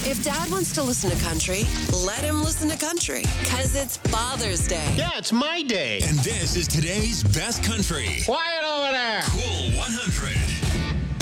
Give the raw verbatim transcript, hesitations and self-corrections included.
If Dad wants to listen to country, let him listen to country. Because it's Father's Day. Yeah, it's my day. And this is today's best country. Quiet over there. Cool one hundred.